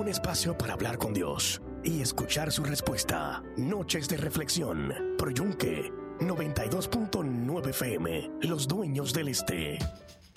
espacio para hablar con Dios y escuchar su respuesta. Noches de reflexión. Pro Yunque 92.9 FM. Los dueños del este.